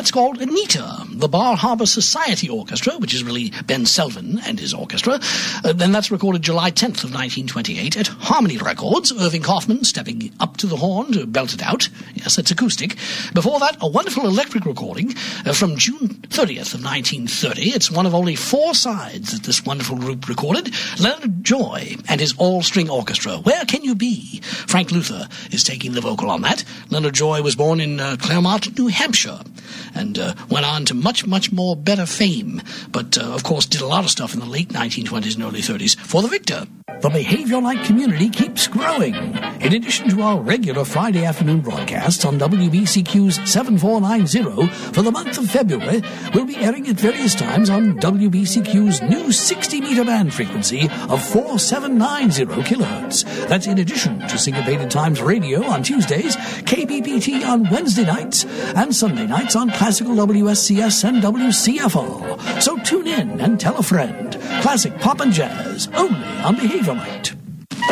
That's called Anita, the Bar Harbor Society Orchestra, which is really Ben Selvin and his orchestra. Then that's recorded July 10th of 1928 at Harmony Records, Irving Kaufman stepping up to the horn to belt it out. Yes, it's acoustic. Before that, a wonderful electric recording from June 30th of 1930. It's one of only 4 sides that this wonderful group recorded. Leonard Joy and his all-string orchestra. Where Can You Be? Frank Luther is taking the vocal on that. Leonard Joy was born in Claremont, New Hampshire, and went on to much, much more better fame, but of course did a lot of stuff in the late 1920s and early 30s for the Victor. The Behavior Light community keeps growing. In addition to our regular Friday afternoon broadcasts on WBCQ's 7490 for the month of February, we'll be airing at various times on WBCQ's new 60-meter band frequency of 4790 kilohertz. That's in addition to Syncopated Times Radio on Tuesdays, KBPT on Wednesday nights, and Sunday nights on Classical WSCS and WCFR. So tune in and tell a friend. Classic pop and jazz, only on Behavior Light.